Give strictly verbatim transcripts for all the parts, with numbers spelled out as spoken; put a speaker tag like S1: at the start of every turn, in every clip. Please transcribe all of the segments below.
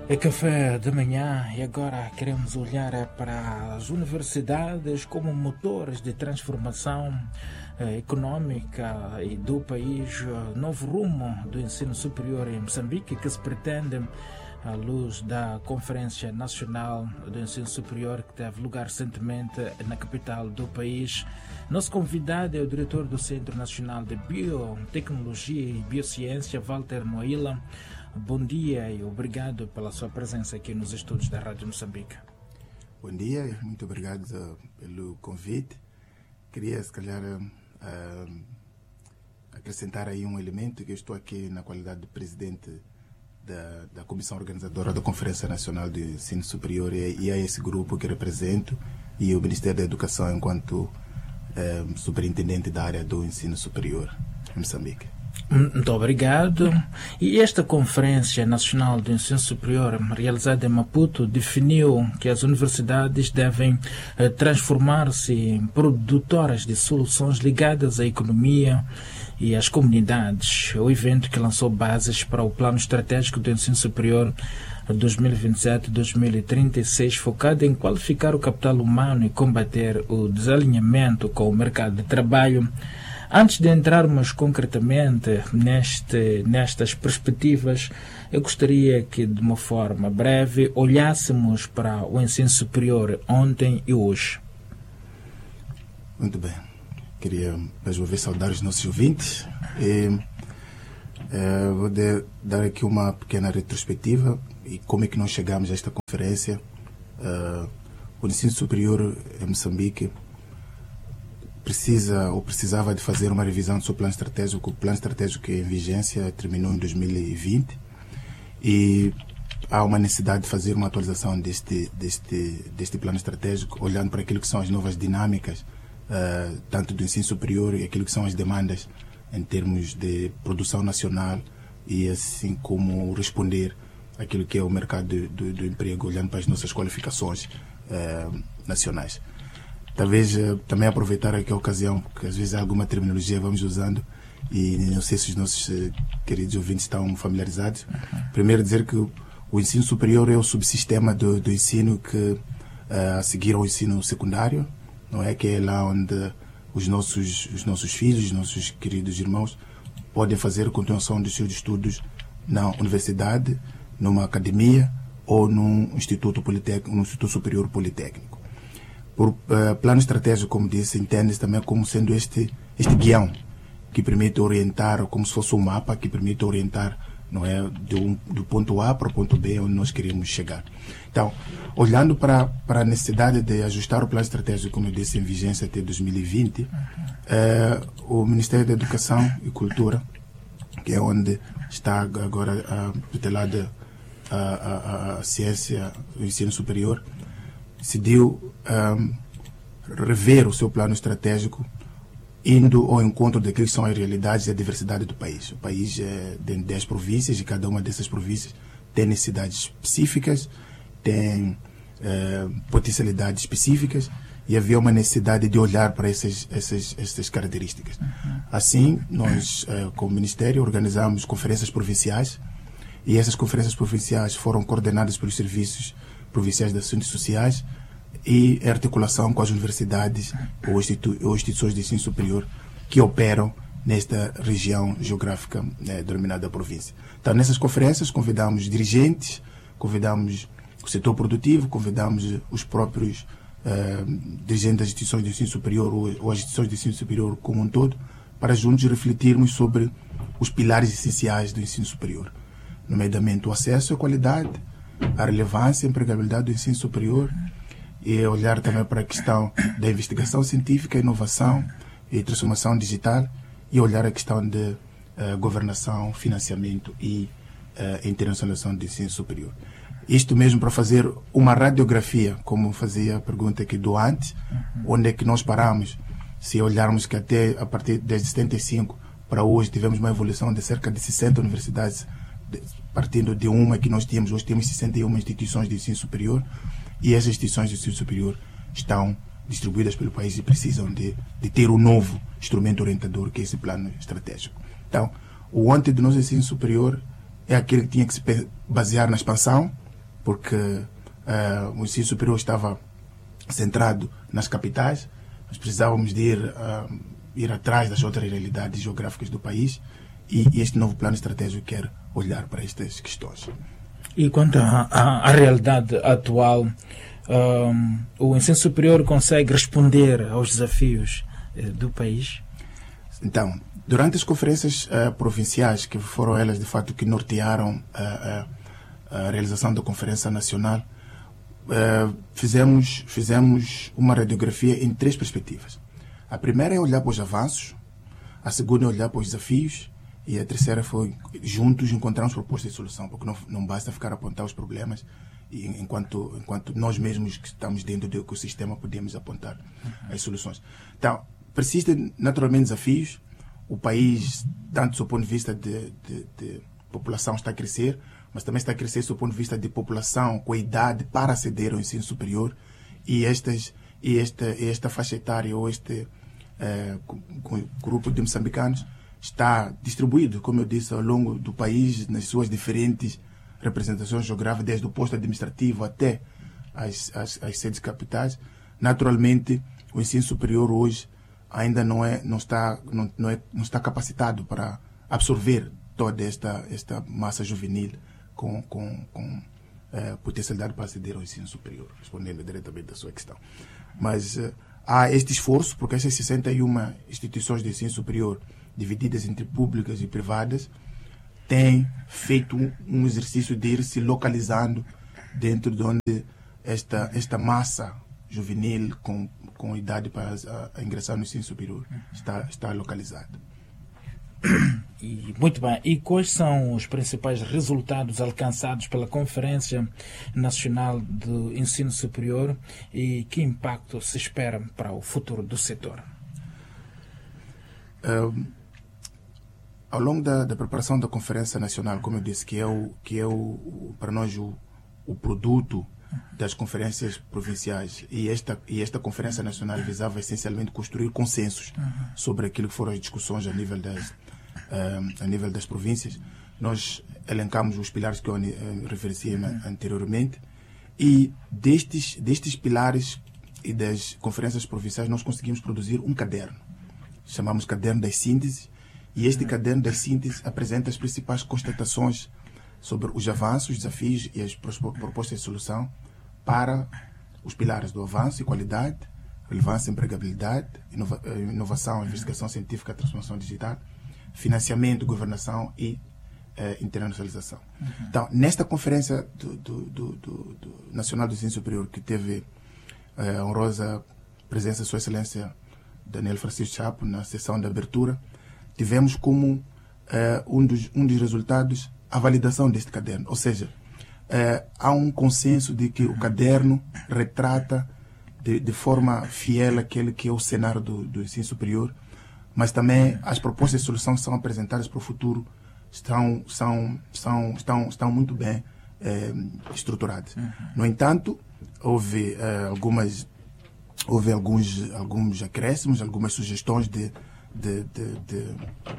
S1: É café da manhã e agora queremos olhar para as universidades como motores de transformação eh, econômica e do país, novo rumo do ensino superior em Moçambique que se pretende à luz da Conferência Nacional do Ensino Superior que teve lugar recentemente na capital do país. Nosso convidado é o diretor do Centro Nacional de Biotecnologia e Biociência, Walter Noila. Bom dia e obrigado pela sua presença aqui nos estúdios da Rádio Moçambique.
S2: Bom dia, muito obrigado uh, pelo convite. Queria, se calhar, uh, acrescentar aí um elemento, que eu estou aqui na qualidade de presidente da, da Comissão Organizadora da Conferência Nacional de Ensino Superior e, e é esse grupo que represento e o Ministério da Educação enquanto uh, superintendente da área do ensino superior em Moçambique.
S1: Muito obrigado. E esta Conferência Nacional do Ensino Superior, realizada em Maputo, definiu que as universidades devem eh, transformar-se em produtoras de soluções ligadas à economia e às comunidades. O evento que lançou bases para o Plano Estratégico do Ensino Superior dois mil e vinte e sete a dois mil e trinta e seis, focado em qualificar o capital humano e combater o desalinhamento com o mercado de trabalho. Antes de entrarmos concretamente neste, nestas perspectivas, eu gostaria que, de uma forma breve, olhássemos para o ensino superior ontem e hoje.
S2: Muito bem. Queria, mais uma vez, saudar os nossos ouvintes. E, é, vou de, dar aqui uma pequena retrospectiva e como é que nós chegamos a esta conferência. Uh, o ensino superior em Moçambique precisa ou precisava de fazer uma revisão do seu plano estratégico. O plano estratégico em vigência terminou em dois mil e vinte e há uma necessidade de fazer uma atualização deste, deste, deste plano estratégico, olhando para aquilo que são as novas dinâmicas, uh, tanto do ensino superior e aquilo que são as demandas em termos de produção nacional e assim como responder àquilo que é o mercado do, do, do emprego, olhando para as nossas qualificações uh, nacionais. Talvez uh, também aproveitar aqui a ocasião, porque às vezes há alguma terminologia vamos usando e não sei se os nossos uh, queridos ouvintes estão familiarizados. Uhum. Primeiro dizer que o, o ensino superior é o subsistema do, do ensino que uh, a seguir ao ensino secundário, não é? Que é lá onde os nossos, os nossos filhos, os nossos queridos irmãos podem fazer a continuação dos seus estudos na universidade, numa academia ou num instituto, politécnico, num instituto superior politécnico. Por uh, plano estratégico, como disse, entende-se também como sendo este, este guião que permite orientar, como se fosse um mapa que permite orientar, não é, do, do ponto A para o ponto B onde nós queremos chegar. Então, olhando para, para a necessidade de ajustar o plano estratégico, como eu disse, em vigência até dois mil e vinte, uh, o Ministério da Educação e Cultura, que é onde está agora a tutelada a, a, a ciência, o ensino superior, decidiu um, rever o seu plano estratégico indo ao encontro daquilo que são as realidades e a diversidade do país. O país é, tem dez províncias e cada uma dessas províncias tem necessidades específicas, tem é, potencialidades específicas e havia uma necessidade de olhar para essas, essas, essas características. Assim, nós, é, como Ministério, organizamos conferências provinciais e essas conferências provinciais foram coordenadas pelos serviços provinciais de assuntos sociais e em articulação com as universidades ou, institu ou instituições de ensino superior que operam nesta região geográfica né, denominada província. Então, nessas conferências, convidamos dirigentes, convidamos o setor produtivo, convidamos os próprios uh, dirigentes das instituições de ensino superior ou, ou as instituições de ensino superior como um todo, para juntos refletirmos sobre os pilares essenciais do ensino superior, nomeadamente o acesso à qualidade, a relevância e a empregabilidade do ensino superior e olhar também para a questão da investigação científica, inovação e transformação digital e olhar a questão de uh, governação, financiamento e uh, internacionalização do ensino superior. Isto mesmo para fazer uma radiografia, como fazia a pergunta aqui do antes, uhum. Onde é que nós paramos, se olharmos que até a partir de setenta e cinco para hoje tivemos uma evolução de cerca de sessenta universidades, partindo de uma que nós tínhamos, hoje temos sessenta e uma instituições de ensino superior e essas instituições de ensino superior estão distribuídas pelo país e precisam de, de ter um novo instrumento orientador que é esse plano estratégico. Então, o ontem do nosso ensino superior é aquele que tinha que se basear na expansão, porque uh, o ensino superior estava centrado nas capitais, nós precisávamos de ir, uh, ir atrás das outras realidades geográficas do país, e, e este novo plano estratégico quer olhar para estas questões.
S1: E quanto à realidade atual, um, o ensino superior consegue responder aos desafios uh, do país?
S2: Então, durante as conferências uh, provinciais, que foram elas de fato que nortearam uh, uh, a realização da Conferência Nacional, uh, fizemos, fizemos uma radiografia em três perspectivas. A primeira é olhar para os avanços, a segunda é olhar para os desafios, e a terceira foi, juntos, encontrarmos propostas de solução, porque não, não basta ficar a apontar os problemas, e enquanto, enquanto nós mesmos que estamos dentro do ecossistema podemos apontar uhum. as soluções. Então, persistem naturalmente desafios. O país, tanto do seu ponto de vista de, de, de população, está a crescer, mas também está a crescer do seu ponto de vista de população com a idade para aceder ao ensino superior, e, estas, e esta, esta faixa etária ou este eh, grupo de moçambicanos está distribuído, como eu disse, ao longo do país, nas suas diferentes representações geográficas, desde o posto administrativo até as, as, as sedes capitais. Naturalmente, o ensino superior hoje ainda não, é, não, está, não, não, é, não está capacitado para absorver toda esta, esta massa juvenil com, com, com eh, potencialidade para aceder ao ensino superior, respondendo diretamente à sua questão. Mas eh, há este esforço, porque essas sessenta e uma instituições de ensino superior, divididas entre públicas e privadas, têm feito um, um exercício de ir se localizando dentro de onde esta, esta massa juvenil com, com idade para a, a ingressar no ensino superior está, está localizada.
S1: E, muito bem. E quais são os principais resultados alcançados pela Conferência Nacional do Ensino Superior e que impacto se espera para o futuro do setor?
S2: Um, ao longo da, da preparação da Conferência Nacional, como eu disse, que é, o, que é o, o, para nós o, o produto das conferências provinciais, e esta, e esta Conferência Nacional visava essencialmente construir consensos sobre aquilo que foram as discussões a nível das, um, a nível das províncias. Nós elencamos os pilares que eu uh, referi anteriormente, e destes, destes pilares e das conferências provinciais nós conseguimos produzir um caderno. Chamamos Caderno das Sínteses, e este Caderno das Sínteses apresenta as principais constatações sobre os avanços, os desafios e as propostas de solução para os pilares do avanço e qualidade, relevância e empregabilidade, inova inovação, investigação científica, transformação digital, financiamento, governação e eh, internacionalização. Uhum. Então, nesta conferência do, do, do, do, do Nacional do Ensino Superior, que teve eh, a honrosa presença de Sua Excelência Daniel Francisco Chapo na sessão de abertura, tivemos como uh, um, dos, um dos resultados a validação deste caderno. Ou seja, uh, há um consenso de que o caderno retrata de, de forma fiel aquele que é o cenário do, do ensino superior, mas também as propostas de solução que são apresentadas para o futuro estão, são, são, estão, estão muito bem uh, estruturadas. No entanto, houve, uh, algumas, houve alguns, alguns acréscimos, algumas sugestões de de, de, de,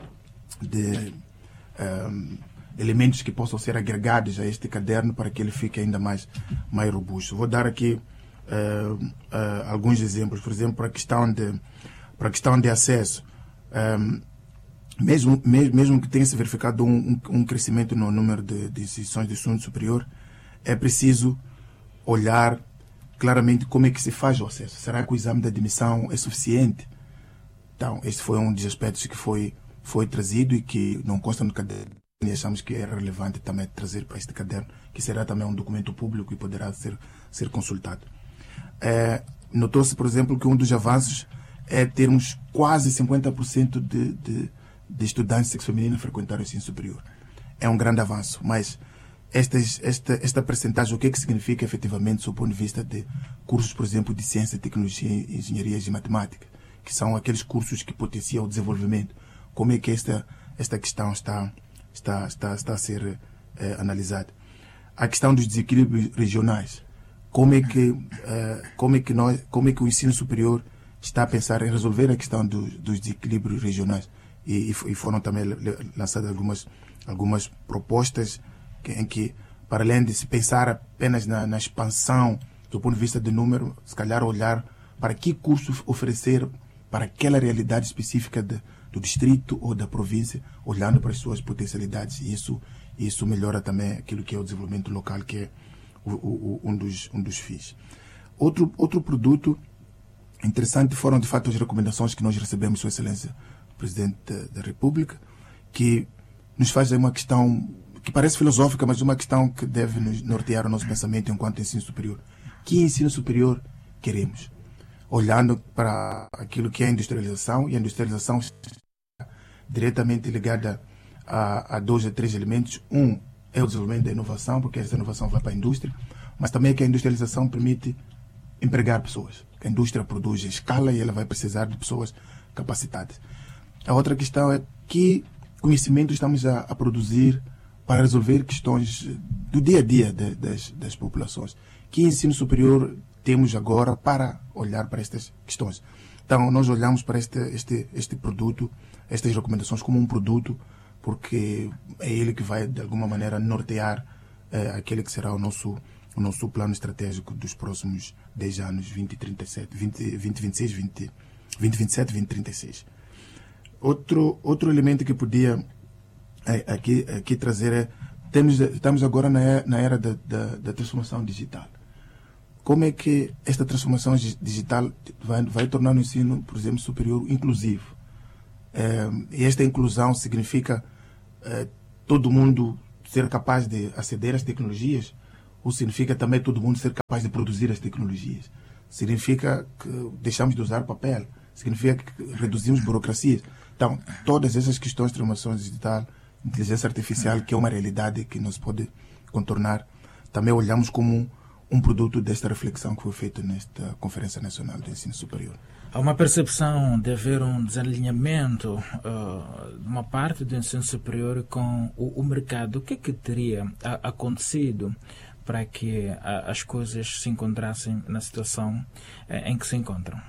S2: de um, elementos que possam ser agregados a este caderno para que ele fique ainda mais, mais robusto. Vou dar aqui uh, uh, alguns exemplos. Por exemplo, para a questão de, para a questão de acesso. Um, mesmo, mesmo, mesmo que tenha se verificado um, um, um crescimento no número de, de instituições de ensino superior, é preciso olhar claramente como é que se faz o acesso. Será que o exame de admissão é suficiente? Então, este foi um dos aspectos que foi, foi trazido e que não consta no caderno, e achamos que é relevante também trazer para este caderno, que será também um documento público e poderá ser, ser consultado. É, notou-se, por exemplo, que um dos avanços é termos quase cinquenta por cento de, de, de estudantes de sexo feminino a frequentar o ensino superior. É um grande avanço, mas estas, esta, esta percentagem, o que é que significa efetivamente, do ponto de vista de cursos, por exemplo, de ciência, tecnologia, engenharia e matemática, que são aqueles cursos que potenciam o desenvolvimento. Como é que esta, esta questão está, está, está, está a ser eh, analisada? A questão dos desequilíbrios regionais. Como é que, eh, como é que, nós, como é que o ensino superior está a pensar em resolver a questão do, dos desequilíbrios regionais? E, e foram também lançadas algumas, algumas propostas que, em que para além de se pensar apenas na, na expansão do ponto de vista de número, se calhar olhar para que curso oferecer para aquela realidade específica de, do distrito ou da província, olhando para as suas potencialidades. E isso, isso melhora também aquilo que é o desenvolvimento local, que é o, o, um dos, um dos F I Is. Outro, outro produto interessante foram, de fato, as recomendações que nós recebemos, Sua Excelência, Presidente da, da República, que nos faz uma questão que parece filosófica, mas uma questão que deve nos nortear o nosso pensamento enquanto ensino superior. Que ensino superior queremos? Olhando para aquilo que é a industrialização, e a industrialização diretamente ligada a, a dois a três elementos. Um é o desenvolvimento da inovação, porque essa inovação vai para a indústria, mas também é que a industrialização permite empregar pessoas. A indústria produz em escala e ela vai precisar de pessoas capacitadas. A outra questão é que conhecimento estamos a, a produzir para resolver questões do dia a dia de, das, das populações. Que ensino superior temos agora para olhar para estas questões? Então, nós olhamos para este, este, este produto, estas recomendações, como um produto, porque é ele que vai, de alguma maneira, nortear eh, aquele que será o nosso, o nosso plano estratégico dos próximos dez anos, vinte trinta e sete, vinte, vinte, vinte e seis, vinte, vinte, vinte e sete, vinte, trinta e seis. Outro, outro elemento que podia é, aqui, aqui trazer é, temos, estamos agora na era, na era da, da, da transformação digital. Como é que esta transformação digital vai, vai tornar o ensino, por exemplo, superior inclusivo? É, e esta inclusão significa é, todo mundo ser capaz de aceder às tecnologias, ou significa também todo mundo ser capaz de produzir as tecnologias? Significa que deixamos de usar papel? Significa que reduzimos burocracias? Então, todas essas questões de transformação digital, inteligência artificial, que é uma realidade que nos pode contornar, também olhamos como um produto desta reflexão que foi feita nesta Conferência Nacional de Ensino Superior.
S1: Há uma percepção de haver um desalinhamento uh, de uma parte do ensino superior com o, o mercado. O que é que teria a, acontecido para que a, as coisas se encontrassem na situação eh, em que se encontram?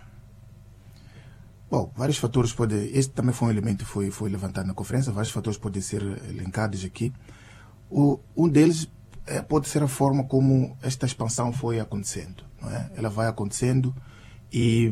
S2: Bom, vários fatores podem... Este também foi um elemento que foi, foi levantado na conferência. Vários fatores podem ser elencados aqui. O, um deles é, pode ser a forma como esta expansão foi acontecendo. Não é? Ela vai acontecendo e,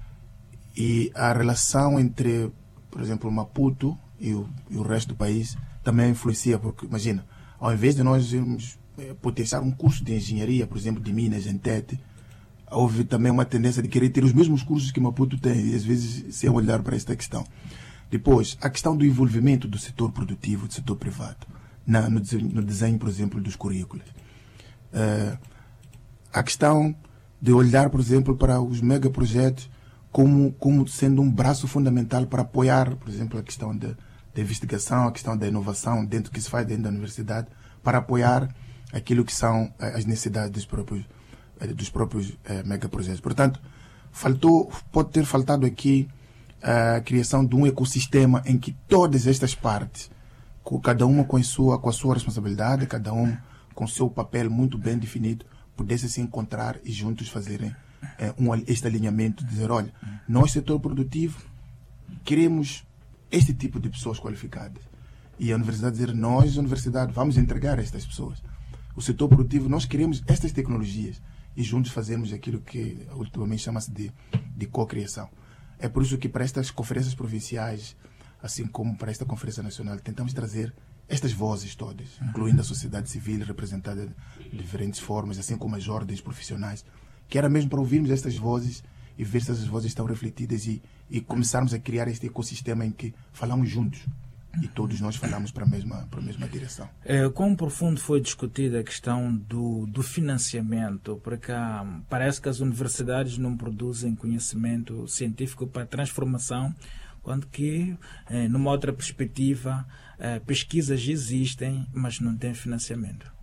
S2: e a relação entre, por exemplo, Maputo e o, e o resto do país também influencia. Porque, imagina, ao invés de nós irmos é, potenciar um curso de engenharia, por exemplo, de Minas, em Tete, houve também uma tendência de querer ter os mesmos cursos que Maputo tem, e às vezes sem olhar para esta questão. Depois, a questão do envolvimento do setor produtivo, do setor privado, na, no, desenho, no desenho, por exemplo, dos currículos. Uh, a questão de olhar, por exemplo, para os megaprojetos como, como sendo um braço fundamental para apoiar, por exemplo, a questão da investigação, a questão da inovação dentro do que se faz dentro da universidade, para apoiar aquilo que são as necessidades dos próprios dos próprios eh, megaprojetos. Portanto, faltou, pode ter faltado aqui a criação de um ecossistema em que todas estas partes, com, cada uma com a, sua, com a sua responsabilidade, cada um com o seu papel muito bem definido, pudessem se encontrar e juntos fazerem eh, um, este alinhamento, dizer, olha, nós, setor produtivo, queremos este tipo de pessoas qualificadas. E a universidade dizer, nós, universidade, vamos entregar a estas pessoas. O setor produtivo, nós queremos estas tecnologias. E juntos fazemos aquilo que ultimamente chama-se de, de co-criação. É por isso que para estas conferências provinciais, assim como para esta conferência nacional, tentamos trazer estas vozes todas, incluindo a sociedade civil representada de diferentes formas, assim como as ordens profissionais, que era mesmo para ouvirmos estas vozes e ver se essas vozes estão refletidas e, e começarmos a criar este ecossistema em que falamos juntos. E todos nós falamos para a mesma, para a mesma direção.
S1: É, quão profundo foi discutida a questão do, do financiamento? Porque há, parece que as universidades não produzem conhecimento científico para transformação, quando que, é, numa outra perspectiva, é, pesquisas existem, mas não têm financiamento.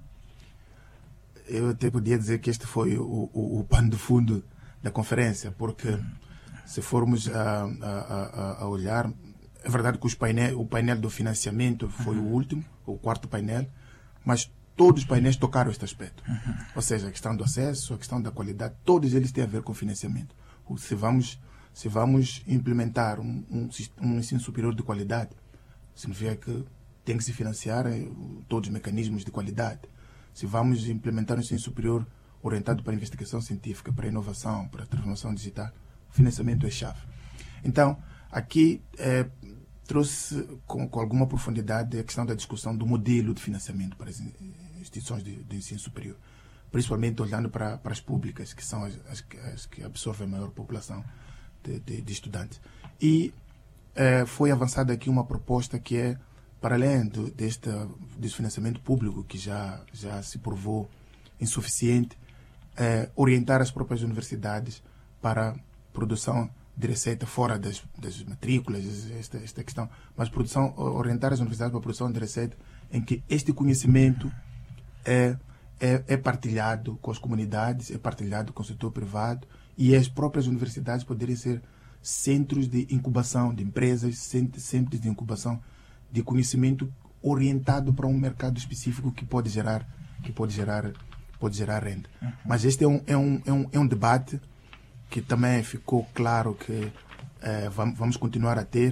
S2: Eu até podia dizer que este foi o, o, o pano de fundo da conferência, porque se formos a, a, a, a olhar... É verdade que os painel, o painel do financiamento foi uhum. o último, o quarto painel, mas todos os painéis tocaram este aspecto. Uhum. Ou seja, a questão do acesso, a questão da qualidade, todos eles têm a ver com financiamento. Se vamos, se vamos implementar um, um, um ensino superior de qualidade, significa que tem que se financiar todos os mecanismos de qualidade. se vamos implementar um ensino superior orientado para a investigação científica, para a inovação, para a transformação digital, o financiamento é chave. Então, aqui eh, trouxe com, com alguma profundidade a questão da discussão do modelo de financiamento para as instituições de, de ensino superior, principalmente olhando para, para as públicas, que são as, as, as que absorvem a maior população de, de, de estudantes. E eh, foi avançada aqui uma proposta que é, para além do, deste, deste financiamento público, que já, já se provou insuficiente, eh, orientar as próprias universidades para produção de receita fora das, das matrículas, esta, esta questão, mas produção, orientar as universidades para a produção de receita em que este conhecimento é, é, é partilhado com as comunidades, é partilhado com o setor privado, e as próprias universidades poderem ser centros de incubação de empresas, centros de incubação de conhecimento orientado para um mercado específico que pode gerar, que pode gerar, pode gerar renda. Mas este é um, é um, é um, é um debate que também ficou claro que eh, vamos continuar a ter,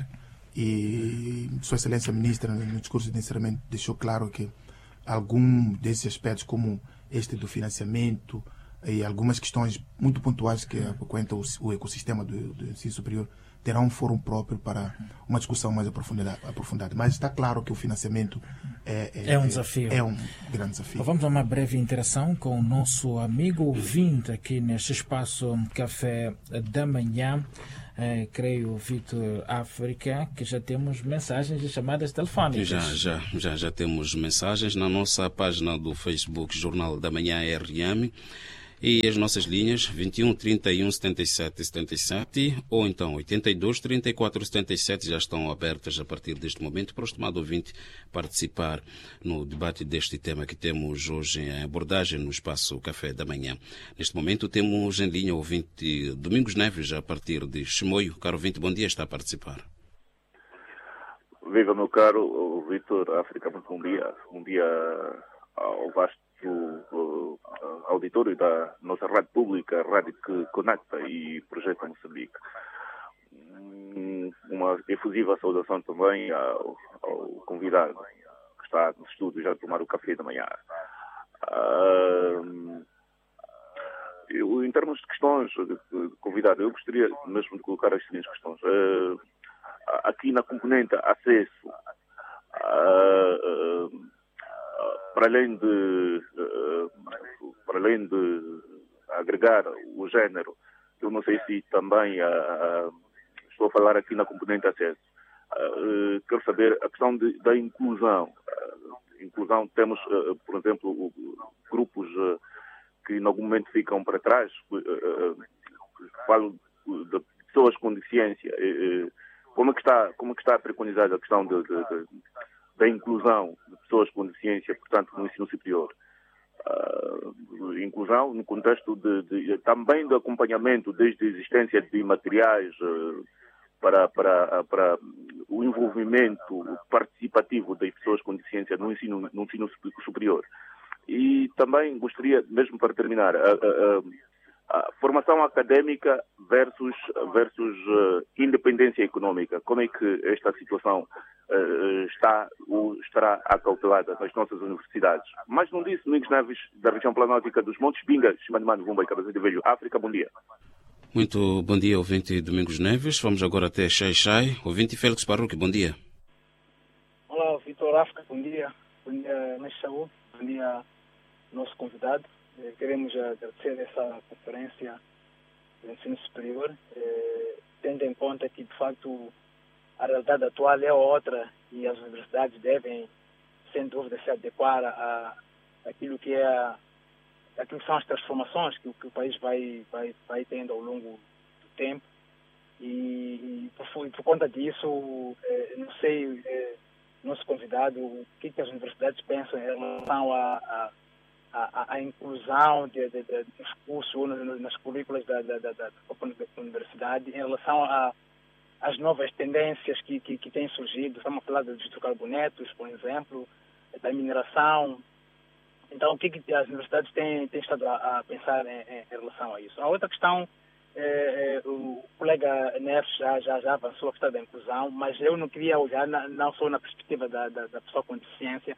S2: e Sua Excelência Ministra, no discurso de encerramento, deixou claro que algum desses aspectos, como este do financiamento e algumas questões muito pontuais que apoquentam o, o ecossistema do, do ensino superior, terá um fórum próprio para uma discussão mais aprofundada. aprofundada. Mas está claro que o financiamento é, é,
S1: é um desafio.
S2: É um grande desafio.
S1: Vamos a uma breve interação com o nosso amigo ouvinte aqui neste espaço Café da Manhã. É, creio, Vitor África, que já temos mensagens e chamadas telefónicas.
S3: Já, já, já, já temos mensagens na nossa página do Facebook Jornal da Manhã R M. E as nossas linhas vinte e um, trinta e um, setenta e sete, setenta e sete ou então oitenta e dois, trinta e quatro, setenta e sete já estão abertas a partir deste momento para o estimado ouvinte participar no debate deste tema que temos hoje em abordagem no espaço Café da Manhã. Neste momento temos em linha o ouvinte Domingos Neves a partir de Chimoio. Caro ouvinte, bom dia, está a participar.
S4: Viva, meu caro Vitor África, muito bom dia. Bom dia ao vasto do auditório da nossa rádio pública, rádio que conecta e projeta Moçambique. Uma efusiva saudação também ao, ao convidado que está no estúdio já a tomar o café da manhã. Uh, eu, em termos de questões, de, de convidado, eu gostaria mesmo de colocar as seguintes questões. Uh, aqui na componente acesso, uh, uh, para além de uh, para além de agregar o género, eu não sei se também uh, estou a falar aqui na componente acesso, uh, quero saber a questão de, da inclusão. Uh, inclusão, temos, uh, por exemplo, uh, grupos uh, que em algum momento ficam para trás, uh, uh, falo de pessoas com deficiência. Uh, como é que está, como é que está preconizada a questão de, de, de da inclusão de pessoas com deficiência, portanto, no ensino superior? Uh, inclusão no contexto de, de, também do acompanhamento, desde a existência de materiais uh, para, para, para o envolvimento participativo das pessoas com deficiência no ensino, no ensino superior. E também gostaria, mesmo para terminar, a, a, a formação académica versus, versus uh, independência econômica. Como é que esta situação Uh, está ou estará acautelada nas nossas universidades? Mas não disse, Domingos Neves, da região planótica dos Montes Binga, Chimanimano, Vumba e Cabeça de Velho, África, bom dia.
S3: Muito bom dia, ouvinte Domingos Neves. Vamos agora até Xai Xai. Ouvinte Félix Parruque, bom dia.
S5: Olá, Vitor África, bom dia. Bom dia, Mestre Saúde. Bom dia, nosso convidado. Eh, queremos agradecer essa conferência do ensino superior, eh, tendo em conta que, de facto, a realidade atual é outra e as universidades devem, sem dúvida, se adequar a, a aquilo que é a, aquilo que são as transformações que, que o país vai, vai, vai tendo ao longo do tempo. E, e por, por conta disso, eh, não sei, eh, nosso convidado, o que, que as universidades pensam em relação à a, a, a, a inclusão de, de, de, dos cursos nas currículas da, da, da, da, da universidade, em relação a as novas tendências que, que, que têm surgido. Estamos a falar dos hidrocarbonetos, por exemplo, da mineração. Então, o que, que as universidades têm, têm estado a, a pensar em, em relação a isso? A outra questão, é, é, o colega Neves já, já, já avançou a questão da inclusão, mas eu não queria olhar na, não só na perspectiva da, da, da pessoa com deficiência,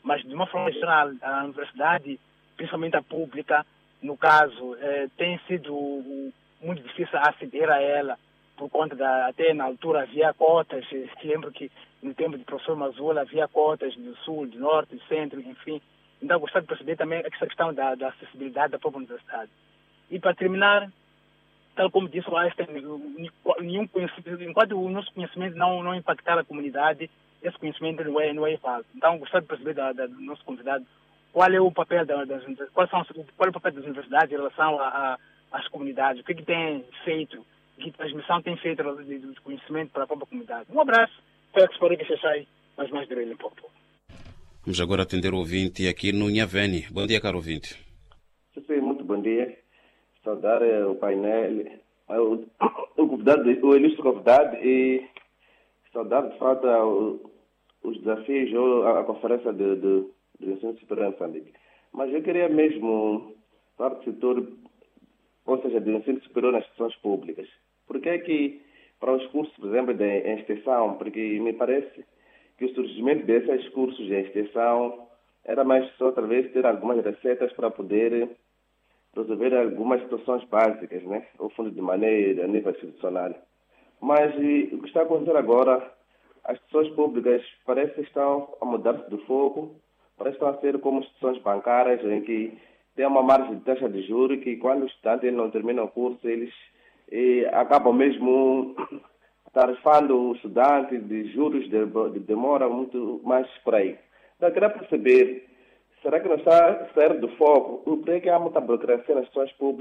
S5: mas de uma forma geral, a universidade, principalmente a pública, no caso, eh, tem sido muito difícil aceder a ela, por conta da, até na altura havia cotas, eh, lembro que no tempo do professor Mazula havia cotas do sul, do norte, do centro, enfim. Então gostaria de perceber também essa questão da, da acessibilidade da própria universidade. E para terminar, tal como disse o Einstein, nenhum conhecimento, enquanto o nosso conhecimento não, não impactar a comunidade, esse conhecimento não é, não é válido. Então gostaria de perceber da, da, do nosso convidado qual é o papel das, das quais são, qual é o papel das universidades em relação a, a, às comunidades, o que, é que tem feito, que transmissão tem feito do conhecimento para a própria comunidade. Um abraço, espero que você saia mais mais dele um pouco.
S3: Vamos agora atender o ouvinte aqui no Inhavene. Bom dia, caro ouvinte.
S6: Sim, muito bom dia. Saudar o painel, o, o, convidado, o ilustre convidado e saudar de fato os desafios ou a, a conferência de, de, de ensino superior em Moçambique. Mas eu queria mesmo falar do setor, ou seja, do ensino superior nas instituições públicas. Porque é que para os cursos, por exemplo, de extensão, porque me parece que o surgimento desses cursos de extensão era mais só, talvez, ter algumas receitas para poder resolver algumas situações básicas, né? O fundo de maneira, a nível institucional. Mas e, o que está acontecendo agora, as instituições públicas parece que estão a mudar-se do foco, parece que estão a ser como instituições bancárias, em que tem uma margem de taxa de juros que quando o estudante não termina o curso, eles e, acabam mesmo tarifando o estudante de juros de, de demora muito mais por aí. Então, eu queria perceber, será que não está a sair do foco? Por que há muita burocracia nas instituições públicas?